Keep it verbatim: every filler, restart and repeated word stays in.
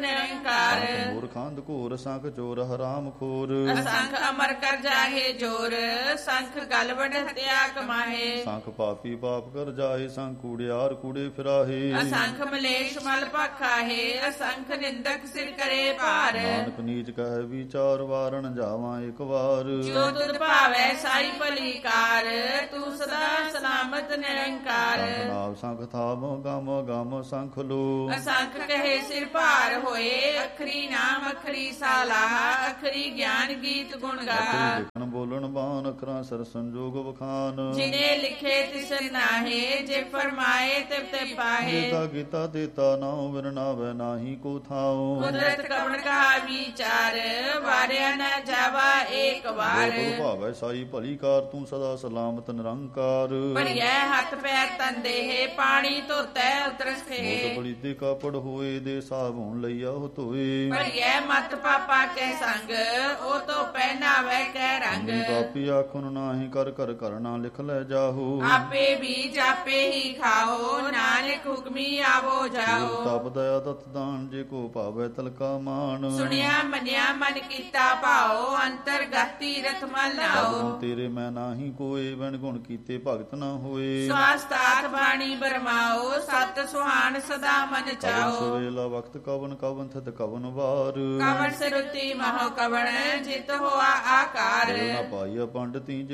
ਨਿਰੰਕਾਰ। ਮੂਰਖੰਦ ਘੋਰ ਸੰਖ ਚੋਰ ਹਰਾਮ ਖੋਰ। ਅਸੰਖ ਅਮਰ ਕਰ ਜਾਹੇ ਜੋਰ, ਸੰਖ ਗਲ ਵਡ ਹਤਿਆ ਕਮਾਹੇ। ਸੰਖ ਪਾਪੀ ਪਾਪ ਕਰ ਜਾਹੇ, ਸੰਖ ਕੂੜਿਆਰ ਕੂੜੇ ਫਿਰਾਹੇ। ਅਸੰਖ ਮਲੇਸ਼ ਮਲ ਭਾਖਾਹੇ, ਅਸੰਖ ਨਿੰਦਕ ਸਿਰ ਕਰੇ ਭਾਰ। ਨਾਨਕ ਨੀਚ ਕਹਿ ਵਿਚਾਰ, ਵਾਰਣ ਜਾਵਾਂ ਇੱਕ ਵਾਰ। ਜੋ ਤੁਧ ਭਾਵੈ ਸਾਈ ਭਲੀ ਕਾਰ, ਤੂੰ ਸਦਾ ਸਲਾਮਤ ਨਿਰੰਕਾਰ। ਸੰਖ ਨਾਮ ਸੰਖ ਥਾਮ ਗਮ ਗਮ ਸੰਖ ਲੋ। ਅਸੰਖ ਕਹੇ ਸਿਰ ਭਾਰ ਹੋਏ, ਅਖਰੀ ਨਾਮ ਅਖਰੀ ਸਾਲਾ। ਅਖਰੀ ਗਿਆਨ ਗੀਤ ਗੁਣ ਗਾ। ਲਿਖਣ ਬੋਲਣ ਬਾਣ, ਅੱਖਰਾਂ ਸਰ ਸੰਜੋਗ ਵਖਾਨ। ਜਿਨੇ ਲਿਖੇ ਤਿਸ ਨਾਹੇ, ਜੇ ਫਰਮਾਏ ਤਿਵ ਤੇ ਪਾਹੇ। ਦੇਤਾ ਗੀਤਾ ਦੇਤਾ ਨਾਉ, ਬਿਨ ਨਾਵੈ ਨਾਹੀ ਕੋ ਥਾਉ। ਕੁਦਰਤ ਕਵਣ ਕਹਾ ਵਿਚਾਰ, ਵਾਰਿਆ ਨਾ ਜਾਵਾ ਏਕ ਵਾਰ। ਜੋ ਤੁਧ ਭਾਵੈ ਸਾਈ ਭਲੀ ਕਾਰ, ਤੂੰ ਸਦਾ ਸਲਾਮਤ ਨਿਰੰਕਾਰ। ਭਰੀਐ ਹੱਥ ਪੈਰ ਤਨ ਦੇਹ, ਪਾਣੀ ਧੋਤੈ ਉਤਰਸ ਮੋਤ ਖੇ। ਬਲੀ ਦੇ ਕਾਪੜ ਹੋਏ, ਦੇ ਸਾਬੁਨ ਲਈਆ ਹੋ ਧੋਏ। ਭਰੀਐ ਮਤ ਪਾਪਾ ਕੈ ਸੰਗ, ਉਹ ਤੋਂ ਪਹਿਨਾਵੈ ਕੈ ਰੰਗ। ਜਿਨ ਪਾਪੀ ਆਖੁਨ ਨਾਹੀ, ਕਰ ਕਰ ਕਰਨਾ ਲਿਖ ਲੈ ਜਾਹੋ। ਆਪੇ ਬੀਜ ਆਪੇ ਹੀ ਖਾਓ, ਨਾਨਕ ਹੁਕਮੀ ਆਵੋ ਜਾਓ। ਤਪ ਦਇਆ ਦਤ ਦਾਨ, ਜੇ ਕੋ ਭਾਵੈ ਤਲਕਾ ਮਾਨ। ਸੁਣਿਆ ਮੰਨਿਆ ਮਨ ਕੀਤਾ ਭਾਓ, ਅੰਤਰ ਗਾਤੀ ਰਤ ਮਲ ਨਾਓ। ਗੁਣ ਤੇਰੇ ਮੈਂ ਨਾਹੀ ਕੋਏ, ਬਿਨ ਗੁਣ ਕੀਤੇ ਭਗਤ ਨਾ ਹੋਏ। ਸਵਾਸਤਾਤ ਬਾਣੀ ਬਰਮਾਓ, ਸਤ ਸੁਹਾਣ ਸਦਾ ਮਨ ਕਵਨ ਚਾਓ। ਸਵੇਲਾ ਵਕਤ ਕਵਨ ਕਵਨ ਥਿਤ ਕਵਨ ਵਾਰ। ਕਵਣ ਸਰੁਤੀ ਮਹੋ ਕਵਣ, ਜਿਤ ਹੋਆ ਆਕਾਰ। ਨਾ ਪਾਈਆ ਪੰਡਤੀ